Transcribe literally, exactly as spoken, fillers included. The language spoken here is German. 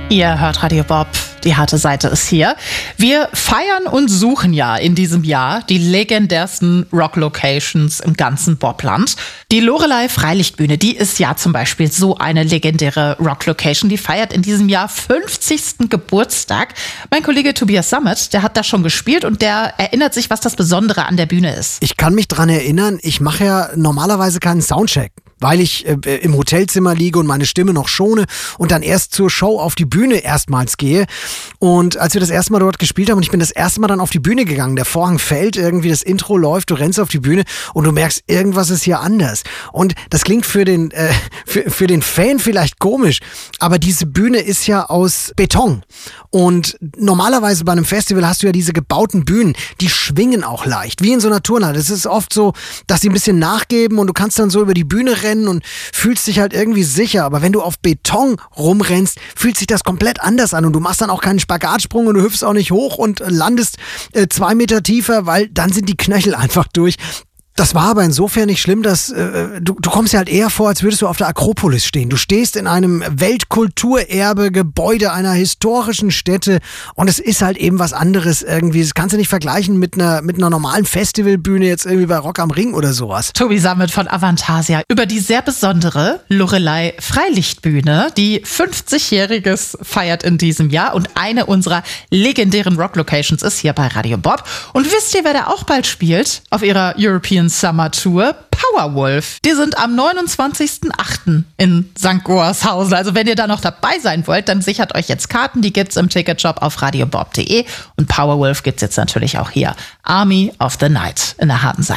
Ihr hört Radio Bob, die harte Seite ist hier. Wir feiern und suchen ja in diesem Jahr die legendärsten Rock-Locations im ganzen Bobland. Die Loreley Freilichtbühne, die ist ja zum Beispiel so eine legendäre Rock-Location. Die feiert in diesem Jahr fünfzigsten Geburtstag. Mein Kollege Tobias Sammet, der hat da schon gespielt und der erinnert sich, was das Besondere an der Bühne ist. Ich kann mich dran erinnern, ich mache ja normalerweise keinen Soundcheck, weil ich äh, im Hotelzimmer liege und meine Stimme noch schone und dann erst zur Show auf die Bühne erstmals gehe. Und als wir das erste Mal dort gespielt haben und ich bin das erste Mal dann auf die Bühne gegangen, der Vorhang fällt, irgendwie das Intro läuft, du rennst auf die Bühne und du merkst, irgendwas ist hier anders. Und das klingt für den, äh, für, für den Fan vielleicht komisch, aber diese Bühne ist ja aus Beton. Und normalerweise bei einem Festival hast du ja diese gebauten Bühnen, die schwingen auch leicht, wie in so einer Turnhalle. Es ist oft so, dass sie ein bisschen nachgeben und du kannst dann so über die Bühne rennen und fühlst dich halt irgendwie sicher. Aber wenn du auf Beton rumrennst, fühlt sich das komplett anders an und du machst dann auch keinen Spagatsprung und du hüpfst auch nicht hoch und landest äh, zwei Meter tiefer, weil dann sind die Knöchel einfach durch. Das war aber insofern nicht schlimm, dass äh, du, du kommst dir halt eher vor, als würdest du auf der Akropolis stehen. Du stehst in einem Weltkulturerbe-Gebäude einer historischen Stätte und es ist halt eben was anderes irgendwie. Das kannst du nicht vergleichen mit einer, mit einer normalen Festivalbühne jetzt irgendwie bei Rock am Ring oder sowas. Tobi Sammet von Avantasia über die sehr besondere Loreley Freilichtbühne, die fünfzigjähriges feiert in diesem Jahr und eine unserer legendären Rock-Locations ist hier bei Radio Bob. Und wisst ihr, wer da auch bald spielt auf ihrer European Summer Tour? Powerwolf. Die sind am neunundzwanzigsten achten in Sankt Goarshausen. Also wenn ihr da noch dabei sein wollt, dann sichert euch jetzt Karten. Die gibt's im Ticketshop auf radiobob punkt de und Powerwolf gibt's jetzt natürlich auch hier. Army of the Night in der harten Seite.